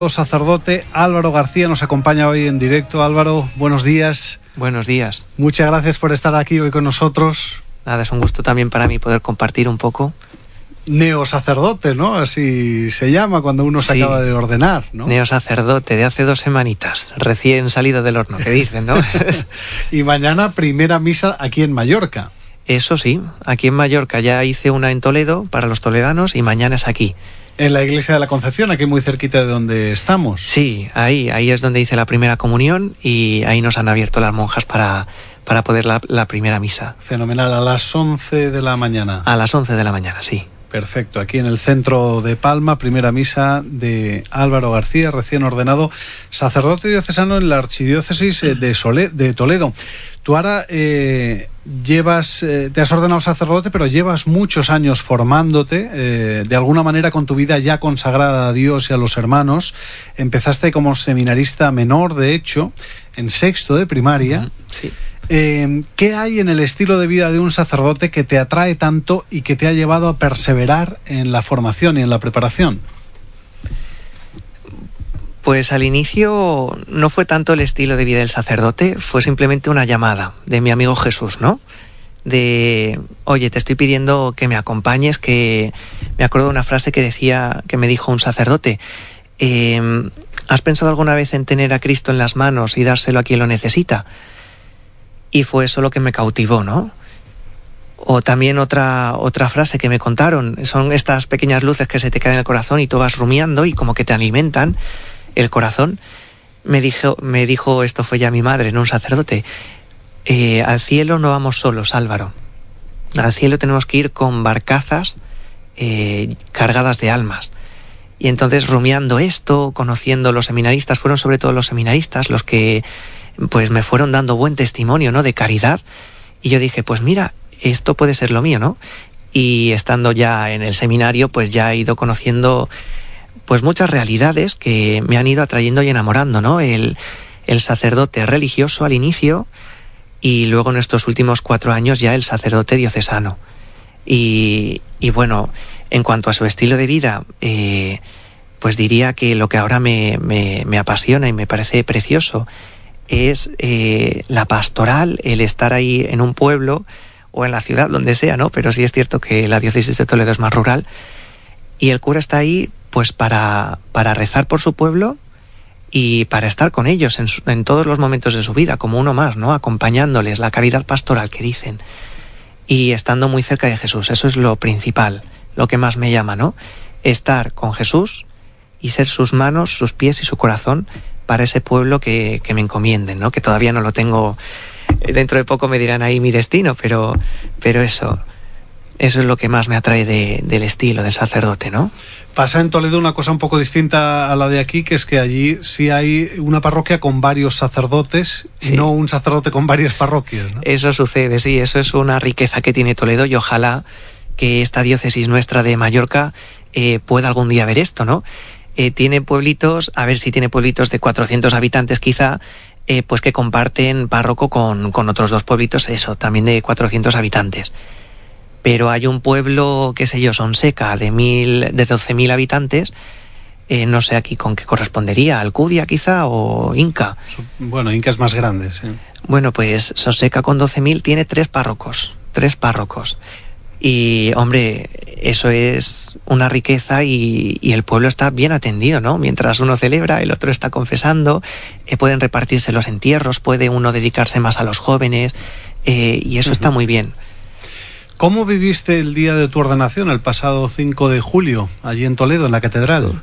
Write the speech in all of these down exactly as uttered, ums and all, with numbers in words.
Sacerdote Álvaro García nos acompaña hoy en directo. Álvaro, buenos días. Buenos días. Muchas gracias por estar aquí hoy con nosotros. Nada, es un gusto también para mí poder compartir un poco. Neosacerdote, ¿no? Así se llama cuando uno se Sí. acaba de ordenar, ¿no? Neosacerdote de hace dos semanitas, recién salido del horno, que dicen, ¿no? Y mañana primera misa aquí en Mallorca. Eso sí, aquí en Mallorca ya hice una en Toledo para los toledanos y mañana es aquí. En la iglesia de la Concepción, aquí muy cerquita de donde estamos. Sí, ahí, ahí es donde hice la primera comunión y ahí nos han abierto las monjas para, para poder la, la primera misa. Fenomenal, a las once de la mañana. A las once de la mañana, sí. Perfecto, aquí en el centro de Palma, primera misa de Álvaro García, recién ordenado sacerdote diocesano en la archidiócesis de, Sole, de Toledo. Tú ahora eh, llevas, eh, te has ordenado sacerdote, pero llevas muchos años formándote, eh, de alguna manera con tu vida ya consagrada a Dios y a los hermanos. Empezaste como seminarista menor, de hecho, en sexto de primaria. Sí. Eh, ¿Qué hay en el estilo de vida de un sacerdote que te atrae tanto y que te ha llevado a perseverar en la formación y en la preparación? Pues al inicio no fue tanto el estilo de vida del sacerdote, fue simplemente una llamada de mi amigo Jesús, ¿no? De, oye, te estoy pidiendo que me acompañes, que me acuerdo de una frase que decía, que me dijo un sacerdote, eh, ¿has pensado alguna vez en tener a Cristo en las manos y dárselo a quien lo necesita? Y fue eso lo que me cautivó, ¿no? O también otra, otra frase que me contaron, son estas pequeñas luces que se te quedan en el corazón y tú vas rumiando y como que te alimentan el corazón. Me dijo, me dijo, esto fue ya mi madre, no un sacerdote, eh, al cielo no vamos solos, Álvaro. Al cielo tenemos que ir con barcazas eh, cargadas de almas. Y entonces rumiando esto, conociendo los seminaristas, fueron sobre todo los seminaristas los que pues me fueron dando buen testimonio, ¿no?, de caridad, y yo dije, pues mira, esto puede ser lo mío, ¿no? Y estando ya en el seminario, pues ya he ido conociendo pues muchas realidades que me han ido atrayendo y enamorando, ¿no? El, el sacerdote religioso al inicio y luego en estos últimos cuatro años ya el sacerdote diocesano. Y, y bueno, en cuanto a su estilo de vida, eh, pues diría que lo que ahora me, me, me apasiona y me parece precioso es eh, la pastoral, el estar ahí en un pueblo o en la ciudad, donde sea, ¿no? Pero sí es cierto que la diócesis de Toledo es más rural y el cura está ahí pues para, para rezar por su pueblo y para estar con ellos en, su, en todos los momentos de su vida, como uno más, ¿no? Acompañándoles, la caridad pastoral que dicen, y estando muy cerca de Jesús. Eso es lo principal, lo que más me llama, ¿no? Estar con Jesús y ser sus manos, sus pies y su corazón para ese pueblo que, que me encomienden, ¿no? Que todavía no lo tengo, dentro de poco me dirán ahí mi destino, pero, pero eso, eso es lo que más me atrae de, del estilo del sacerdote, ¿no? Pasa en Toledo una cosa un poco distinta a la de aquí, que es que allí sí hay una parroquia con varios sacerdotes y sí, no un sacerdote con varias parroquias, ¿no? Eso sucede, sí, eso es una riqueza que tiene Toledo y ojalá que esta diócesis nuestra de Mallorca eh, pueda algún día ver esto, ¿no? Eh, tiene pueblitos, a ver si tiene pueblitos de cuatrocientos habitantes quizá, eh, pues que comparten párroco con, con otros dos pueblitos, eso, también de cuatrocientos habitantes. Pero hay un pueblo, qué sé yo, Sonseca, de, mil, de doce mil habitantes, eh, no sé aquí con qué correspondería, Alcudia quizá o Inca. Bueno, Inca es más grande, sí. Bueno, pues Sonseca con doce mil tiene tres párrocos, tres párrocos. Y, hombre, eso es una riqueza y, y el pueblo está bien atendido, ¿no? Mientras uno celebra, el otro está confesando, eh, pueden repartirse los entierros, puede uno dedicarse más a los jóvenes, eh, y eso uh-huh. está muy bien. ¿Cómo viviste el día de tu ordenación, el pasado cinco de julio, allí en Toledo, en la catedral?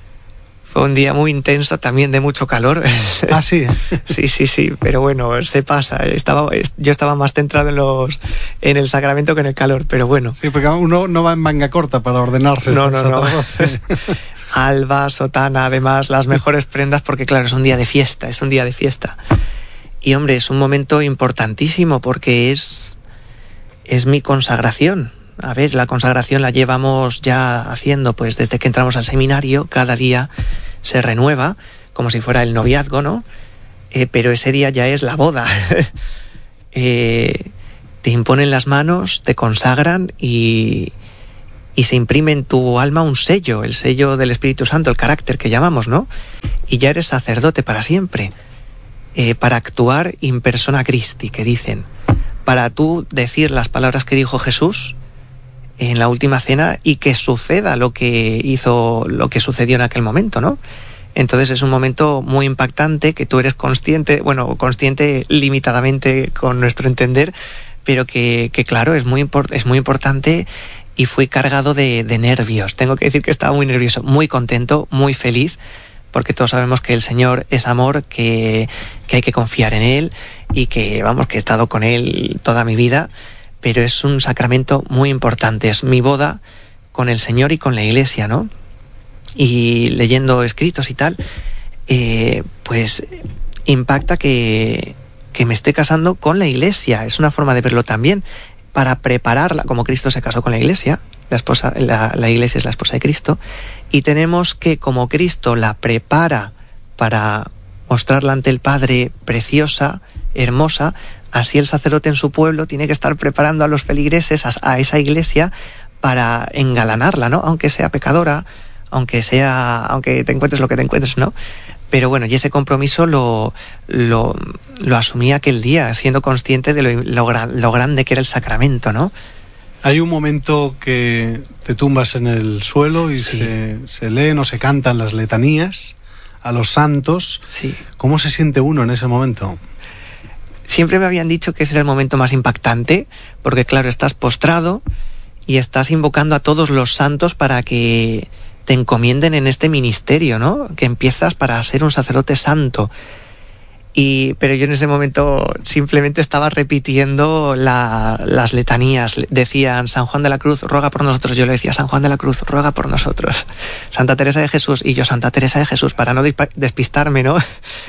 Fue un día muy intenso, también de mucho calor. Ah, sí. Sí, sí, sí, pero bueno, se pasa. Estaba, yo estaba más centrado en los, en el sacramento que en el calor, pero bueno. Sí, porque uno no va en manga corta para ordenarse. No, no, no. Alba, sotana, además, las mejores prendas, porque claro, es un día de fiesta, es un día de fiesta. Y hombre, es un momento importantísimo porque es, es mi consagración. A ver, la consagración la llevamos ya haciendo pues desde que entramos al seminario, cada día se renueva, como si fuera el noviazgo, ¿no? Eh, pero ese día ya es la boda. eh, te imponen las manos, te consagran y, y se imprime en tu alma un sello, el sello del Espíritu Santo, el carácter que llamamos, ¿no? Y ya eres sacerdote para siempre, eh, para actuar in persona Christi, que dicen, para tú decir las palabras que dijo Jesús en la última cena y que suceda lo que hizo, lo que sucedió en aquel momento, ¿no? Entonces es un momento muy impactante que tú eres consciente, bueno, consciente limitadamente con nuestro entender, pero que, que claro, es muy, import- es muy importante y fui cargado de, de nervios. Tengo que decir que estaba muy nervioso, muy contento, muy feliz, porque todos sabemos que el Señor es amor, que, que hay que confiar en Él y que, vamos, que he estado con Él toda mi vida, pero es un sacramento muy importante, es mi boda con el Señor y con la Iglesia, ¿no? Y leyendo escritos y tal, eh, pues impacta que, que me estoy casando con la Iglesia. Es una forma de verlo también, para prepararla, como Cristo se casó con la Iglesia, la, esposa, la, la Iglesia es la esposa de Cristo, y tenemos que, como Cristo la prepara para mostrarla ante el Padre preciosa, hermosa, así el sacerdote en su pueblo tiene que estar preparando a los feligreses, a, a esa Iglesia, para engalanarla, ¿no? Aunque sea pecadora, aunque sea, aunque te encuentres lo que te encuentres, ¿no? Pero bueno, y ese compromiso lo, lo, lo asumí aquel día, siendo consciente de lo, lo, gran, lo grande que era el sacramento, ¿no? Hay un momento que te tumbas en el suelo y sí. se, se leen o se cantan las letanías a los santos. Sí. ¿Cómo se siente uno en ese momento? Siempre me habían dicho que ese era el momento más impactante, porque claro, estás postrado y estás invocando a todos los santos para que te encomienden en este ministerio, ¿no? Que empiezas para ser un sacerdote santo. Y, pero yo en ese momento simplemente estaba repitiendo la, las letanías. Decían, San Juan de la Cruz, ruega por nosotros. Yo le decía, San Juan de la Cruz, ruega por nosotros. Santa Teresa de Jesús, y yo, Santa Teresa de Jesús, para no despistarme, ¿no?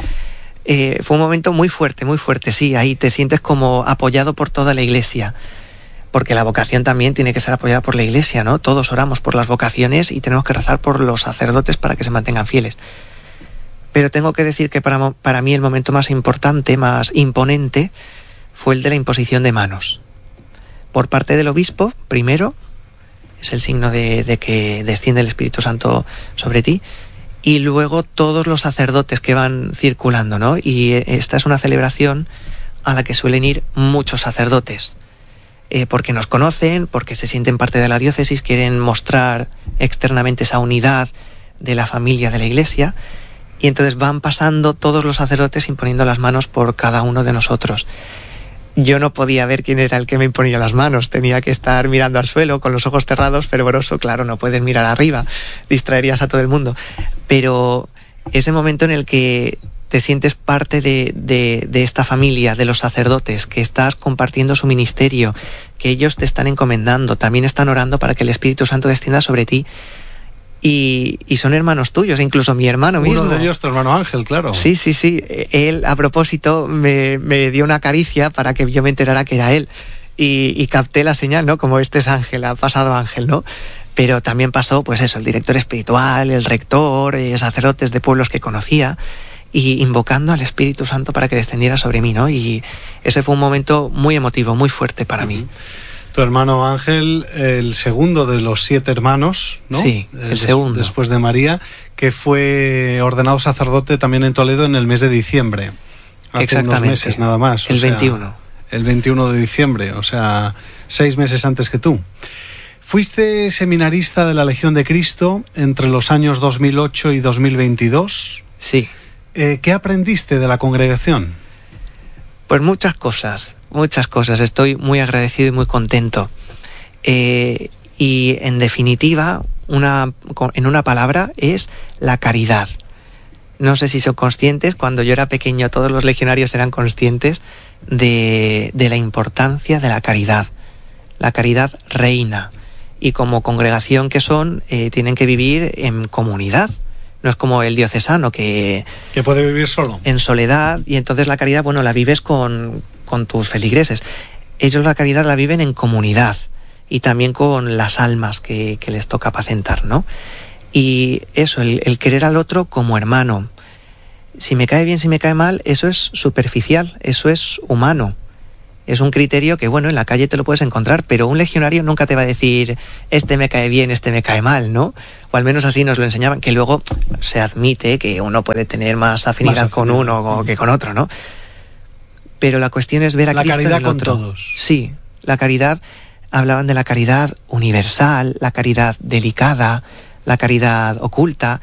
Eh, fue un momento muy fuerte, muy fuerte, sí. Ahí te sientes como apoyado por toda la Iglesia. Porque la vocación también tiene que ser apoyada por la Iglesia, ¿no? Todos oramos por las vocaciones y tenemos que rezar por los sacerdotes para que se mantengan fieles. Pero tengo que decir que para, para mí el momento más importante, más imponente, fue el de la imposición de manos. Por parte del obispo, primero, es el signo de, de que desciende el Espíritu Santo sobre ti, y luego todos los sacerdotes que van circulando, ¿no? Y esta es una celebración a la que suelen ir muchos sacerdotes. Eh, porque nos conocen, porque se sienten parte de la diócesis, quieren mostrar externamente esa unidad de la familia de la Iglesia, y entonces van pasando todos los sacerdotes imponiendo las manos por cada uno de nosotros. Yo no podía ver quién era el que me imponía las manos, tenía que estar mirando al suelo con los ojos cerrados, fervoroso, claro, no puedes mirar arriba, distraerías a todo el mundo. Pero ese momento en el que te sientes parte de, de, de esta familia, de los sacerdotes, que estás compartiendo su ministerio, que ellos te están encomendando, también están orando para que el Espíritu Santo descienda sobre ti, y, y son hermanos tuyos, incluso mi hermano Uno mismo. Uno de ellos, tu hermano Ángel, claro. Sí, sí, sí. Él, a propósito, me, me dio una caricia para que yo me enterara que era él, y, y capté la señal, ¿no? Como este es Ángel, ha pasado Ángel, ¿no? Pero también pasó, pues eso, el director espiritual, el rector, eh, sacerdotes de pueblos que conocía, y invocando al Espíritu Santo para que descendiera sobre mí, ¿no? Y ese fue un momento muy emotivo, muy fuerte para mí. Tu hermano Ángel, el segundo de los siete hermanos, ¿no? Sí, el Des- segundo. Después de María, que fue ordenado sacerdote también en Toledo en el mes de diciembre. Hace Exactamente. unos meses nada más. El o sea, veintiuno. El veintiuno de diciembre, o sea, seis meses antes que tú. Fuiste seminarista de la Legión de Cristo entre los años dos mil ocho y dos mil veintidós. Sí. Eh, ¿Qué aprendiste de la congregación? Pues muchas cosas, muchas cosas. Estoy muy agradecido y muy contento. Eh, y en definitiva, una, en una palabra, es la caridad. No sé si son conscientes, cuando yo era pequeño todos los legionarios eran conscientes de, de la importancia de la caridad. La caridad reina. Y como congregación que son, eh, tienen que vivir en comunidad. No es como el diocesano que... Que puede vivir solo. En soledad, y entonces la caridad, bueno, la vives con, con tus feligreses. Ellos la caridad la viven en comunidad y también con las almas que, que les toca apacentar, ¿no? Y eso, el, el querer al otro como hermano. Si me cae bien, si me cae mal, eso es superficial, eso es humano. Es un criterio que, bueno, en la calle te lo puedes encontrar, pero un legionario nunca te va a decir, este me cae bien, este me cae mal, ¿no? O al menos así nos lo enseñaban, que luego se admite que uno puede tener más afinidad, más afinidad. con uno que con otro, ¿no? Pero la cuestión es ver a la Cristo en el caridad con otro. todos. Sí, la caridad, hablaban de la caridad universal, la caridad delicada, la caridad oculta,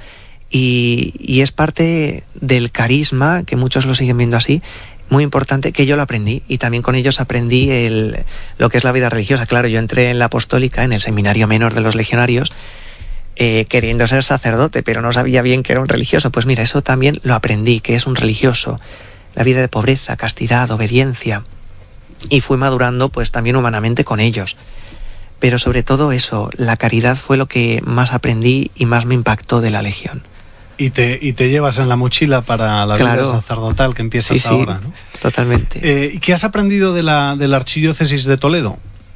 y, y es parte del carisma, que muchos lo siguen viendo así, muy importante, que yo lo aprendí, y también con ellos aprendí el, lo que es la vida religiosa. Claro, yo entré en la apostólica, en el seminario menor de los legionarios, eh, queriendo ser sacerdote, pero no sabía bien que era un religioso. Pues mira, eso también lo aprendí, que es un religioso. La vida de pobreza, castidad, obediencia, y fui madurando pues también humanamente con ellos. Pero sobre todo eso, la caridad fue lo que más aprendí y más me impactó de la Legión. Y te, y te llevas en la mochila para la claro. vida sacerdotal que empiezas sí, ahora, sí, ¿no? Totalmente. Eh, ¿Qué has aprendido de la, de la Archidiócesis de Toledo?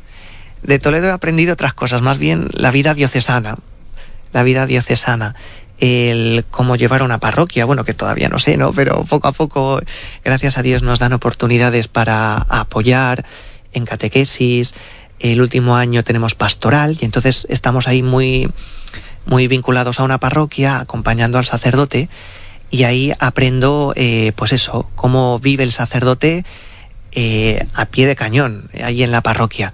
De Toledo he aprendido otras cosas, más bien la vida diocesana. La vida diocesana. El cómo llevar una parroquia, bueno, que todavía no sé, ¿no? Pero poco a poco, gracias a Dios, nos dan oportunidades para apoyar en catequesis. El último año tenemos pastoral y entonces estamos ahí muy... muy vinculados a una parroquia, acompañando al sacerdote, y ahí aprendo, eh, pues eso, cómo vive el sacerdote eh, a pie de cañón, ahí en la parroquia.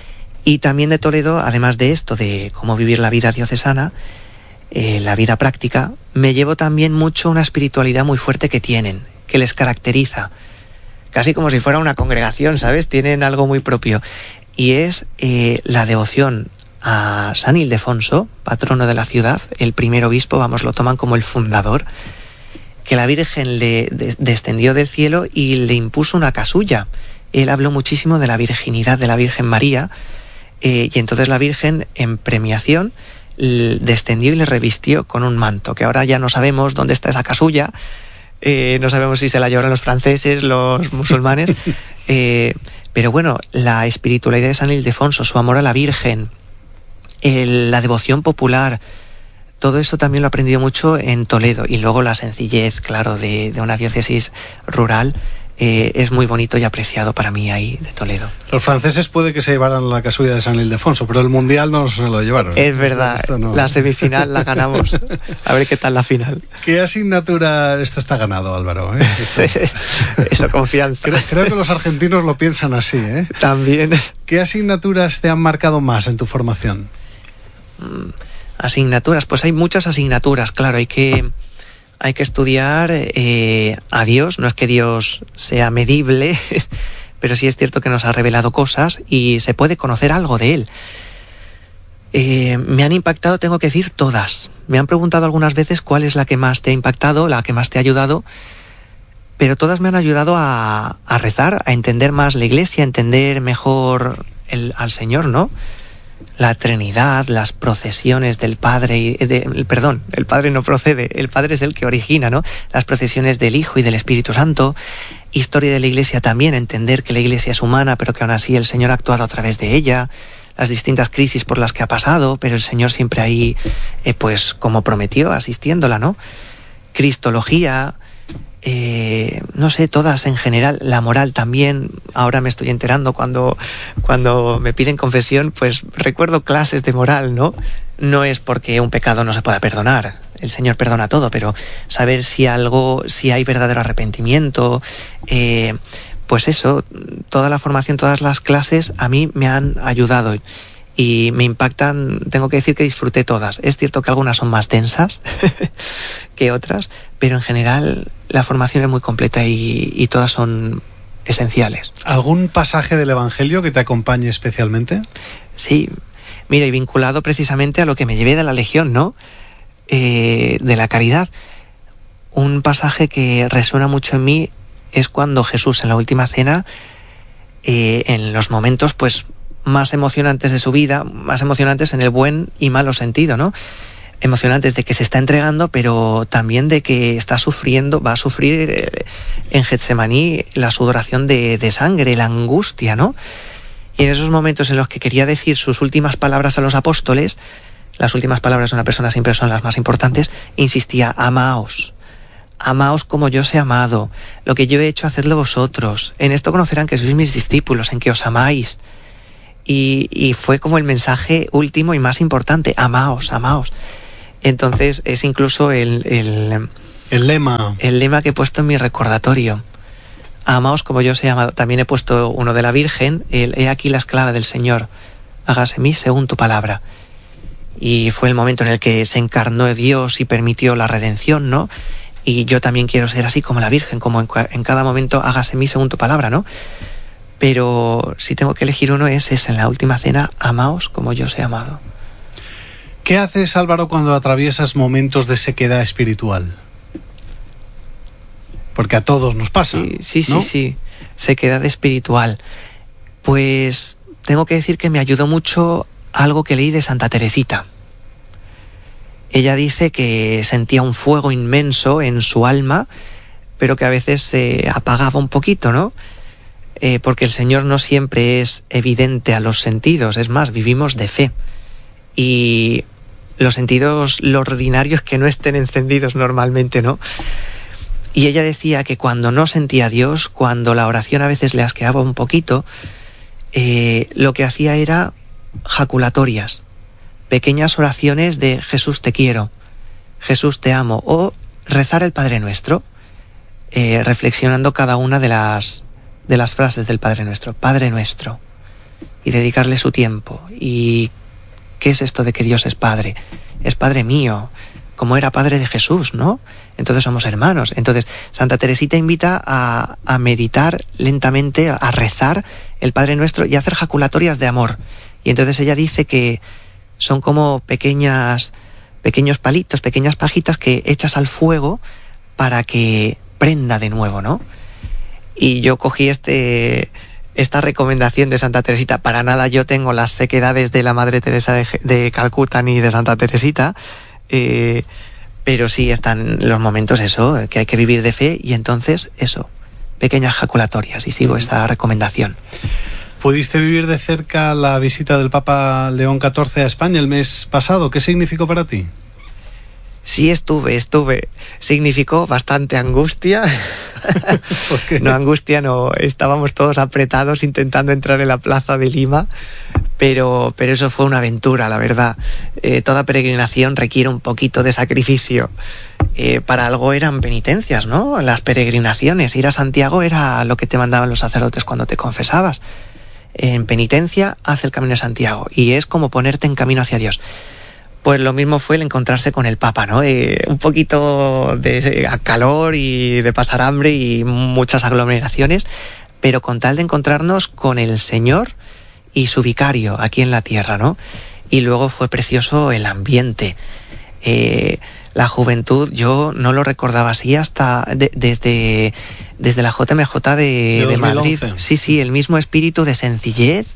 Y también de Toledo, además de esto, de cómo vivir la vida diocesana, eh, la vida práctica, me llevo también mucho una espiritualidad muy fuerte que tienen, que les caracteriza, casi como si fuera una congregación, ¿sabes? Tienen algo muy propio, y es eh, la devoción a San Ildefonso, patrono de la ciudad, el primer obispo, vamos, lo toman como el fundador, que la Virgen le de- descendió del cielo y le impuso una casulla. Él habló muchísimo de la virginidad de la Virgen María, eh, y entonces la Virgen, en premiación, l- descendió y le revistió con un manto, que ahora ya no sabemos dónde está esa casulla, eh, no sabemos si se la llevaron los franceses, los musulmanes, eh, pero bueno, la espiritualidad de San Ildefonso, su amor a la Virgen, El, la devoción popular, todo eso también lo he aprendido mucho en Toledo. Y luego la sencillez, claro, de, de una diócesis rural, eh, es muy bonito y apreciado para mí ahí de Toledo. Los franceses puede que se llevaran la casulla de San Ildefonso, pero el Mundial no se lo llevaron. Es verdad, no. La semifinal la ganamos. A ver qué tal la final. ¿Qué asignatura? Esto está ganado, Álvaro, ¿eh? Esto... Eso, confianza. Creo, creo que los argentinos lo piensan así, ¿eh? También. ¿Qué asignaturas te han marcado más en tu formación? Asignaturas, pues hay muchas asignaturas, claro, hay que, hay que estudiar eh, a Dios. No es que Dios sea medible, pero sí es cierto que nos ha revelado cosas y se puede conocer algo de Él. Eh, me han impactado, tengo que decir, todas. Me han preguntado algunas veces cuál es la que más te ha impactado, la que más te ha ayudado, pero todas me han ayudado a, a rezar, a entender más la Iglesia, a entender mejor el, al Señor, ¿no? La Trinidad, las procesiones del Padre, y de, perdón, el Padre no procede, el Padre es el que origina, ¿no? Las procesiones del Hijo y del Espíritu Santo, historia de la Iglesia también, entender que la Iglesia es humana, pero que aún así el Señor ha actuado a través de ella, las distintas crisis por las que ha pasado, pero el Señor siempre ahí, eh, pues como prometió, asistiéndola, ¿no? Cristología, eh, no sé, todas en general, la moral también. Ahora me estoy enterando cuando, cuando me piden confesión, pues recuerdo clases de moral, ¿no? No es porque un pecado no se pueda perdonar, el Señor perdona todo, pero saber si algo, si hay verdadero arrepentimiento, eh, pues eso, toda la formación, todas las clases a mí me han ayudado y me impactan. Tengo que decir que disfruté todas. Es cierto que algunas son más densas que otras, pero en general la formación es muy completa y, y todas son esenciales. ¿Algún pasaje del Evangelio que te acompañe especialmente? Sí, mira, y vinculado precisamente a lo que me llevé de la Legión, ¿no? Eh, de la caridad. Un pasaje que resuena mucho en mí es cuando Jesús en la última cena, eh, en los momentos pues más emocionantes de su vida, más emocionantes en el buen y malo sentido, ¿no? Emocionantes de que se está entregando, pero también de que está sufriendo, va a sufrir eh, en Getsemaní la sudoración de, de sangre, la angustia, ¿no? Y en esos momentos en los que quería decir sus últimas palabras a los apóstoles, las últimas palabras de una persona siempre son las más importantes, insistía: amaos, amaos como yo os he amado, lo que yo he hecho, hacedlo vosotros, en esto conocerán que sois mis discípulos, en que os amáis. Y, y fue como el mensaje último y más importante, amaos, amaos. Entonces es incluso el, el, el lema el lema que he puesto en mi recordatorio. Amaos como yo os he amado. También he puesto uno de la Virgen, el he aquí la esclava del Señor, hágase en mí según tu palabra. Y fue el momento en el que se encarnó Dios y permitió la redención, ¿no? Y yo también quiero ser así como la Virgen, como en, en cada momento hágase en mí según tu palabra, ¿no? Pero si tengo que elegir uno es ese, en la última cena, amaos como yo os he amado. ¿Qué haces, Álvaro, cuando atraviesas momentos de sequedad espiritual? Porque a todos nos pasa, Sí, sí, ¿no? sí, sí, sequedad espiritual. Pues tengo que decir que me ayudó mucho algo que leí de Santa Teresita. Ella dice que sentía un fuego inmenso en su alma, pero que a veces se apagaba un poquito, ¿no? Eh, porque el Señor no siempre es evidente a los sentidos, es más, vivimos de fe. Y los sentidos, los ordinarios, que no estén encendidos normalmente, ¿no? Y ella decía que cuando no sentía a Dios, cuando la oración a veces le asqueaba un poquito, eh, lo que hacía era jaculatorias, pequeñas oraciones de Jesús te quiero, Jesús te amo, o rezar el Padre Nuestro, eh, reflexionando cada una de las, de las frases del Padre Nuestro, Padre Nuestro, y dedicarle su tiempo. ¿Y qué es esto de que Dios es Padre? Es Padre mío, como era Padre de Jesús, ¿no? Entonces somos hermanos. Entonces Santa Teresita invita a, a meditar lentamente, a rezar el Padre Nuestro y a hacer jaculatorias de amor. Y entonces ella dice que son como pequeñas, pequeños palitos, pequeñas pajitas que echas al fuego para que prenda de nuevo, ¿no? Y yo cogí este, esta recomendación de Santa Teresita. Para nada yo tengo las sequedades de la Madre Teresa de, de Calcuta ni de Santa Teresita, eh, pero sí están los momentos eso, que hay que vivir de fe, y entonces eso, pequeñas jaculatorias, y sigo esta recomendación. ¿Pudiste vivir de cerca la visita del Papa León catorce a España el mes pasado? ¿Qué significó para ti? Sí, estuve, estuve. Significó bastante angustia. ¿Por qué? No, angustia no. Estábamos todos apretados intentando entrar en la plaza de Lima, pero, pero eso fue una aventura, la verdad. Eh, toda peregrinación requiere un poquito de sacrificio. Eh, para algo eran penitencias, ¿no? Las peregrinaciones. Ir a Santiago era lo que te mandaban los sacerdotes cuando te confesabas. En penitencia, haz el camino de Santiago. Y es como ponerte en camino hacia Dios. Pues lo mismo fue el encontrarse con el Papa, ¿no? Eh, un poquito de calor y de pasar hambre y muchas aglomeraciones, pero con tal de encontrarnos con el Señor y su vicario aquí en la tierra, ¿no? Y luego fue precioso el ambiente. Eh, la juventud, yo no lo recordaba así hasta de, desde, desde la J M J de, de Madrid. Sí, sí, el mismo espíritu de sencillez,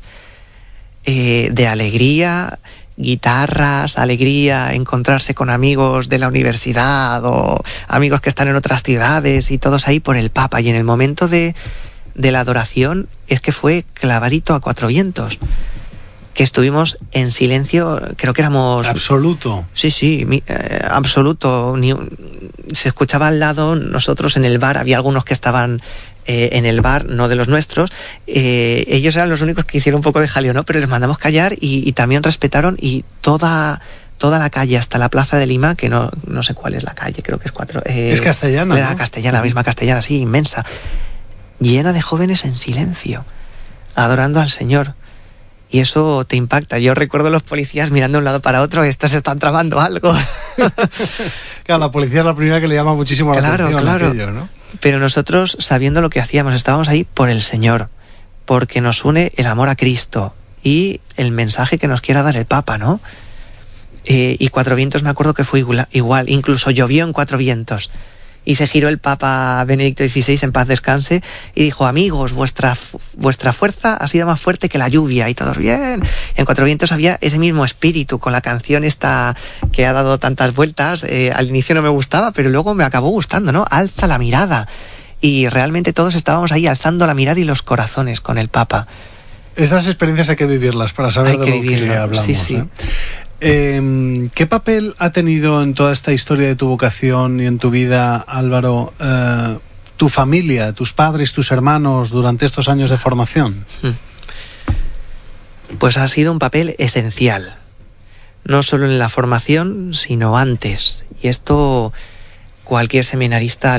eh, de alegría, guitarras, alegría, encontrarse con amigos de la universidad o amigos que están en otras ciudades y todos ahí por el Papa. Y en el momento de, de la adoración es que fue clavadito a cuatro vientos, que estuvimos en silencio, creo que éramos... Absoluto. Sí, sí, mi, eh, absoluto. Ni, se escuchaba al lado, nosotros en el bar, había algunos que estaban eh, en el bar, no de los nuestros, eh, ellos eran los únicos que hicieron un poco de jaleo, ¿no? Pero les mandamos callar y, y también respetaron, y toda... toda la calle hasta la plaza de Lima, que no, no sé cuál es la calle, creo que es cuatro... Eh, es castellana, Era ¿no? castellana, la misma castellana, sí, inmensa, llena de jóvenes en silencio, adorando al Señor. Y eso te impacta. Yo recuerdo los policías mirando de un lado para otro, estos están tramando algo. Claro, la policía es la primera que le llama muchísimo la claro, atención claro. aquello, ¿no? Pero nosotros, sabiendo lo que hacíamos, estábamos ahí por el Señor, porque nos une el amor a Cristo y el mensaje que nos quiera dar el Papa, ¿no? Eh, y Cuatro Vientos me acuerdo que fue igual, igual, incluso llovió en Cuatro Vientos. Y se giró el Papa Benedicto dieciséis, en paz descanse, y dijo: amigos, vuestra, vuestra fuerza ha sido más fuerte que la lluvia. Y todos bien. Y en Cuatro Vientos había ese mismo espíritu, con la canción esta que ha dado tantas vueltas. Eh, al inicio no me gustaba, pero luego me acabó gustando, ¿no? Alza la mirada. Y realmente todos estábamos ahí alzando la mirada y los corazones con el Papa. Estas experiencias hay que vivirlas para saber hay de que lo vivirlo. que hablamos. Sí, sí. ¿eh? Eh, ¿Qué papel ha tenido en toda esta historia de tu vocación y en tu vida, Álvaro, eh, tu familia, tus padres, tus hermanos durante estos años de formación? Pues ha sido un papel esencial, no solo en la formación, sino antes. Y esto cualquier seminarista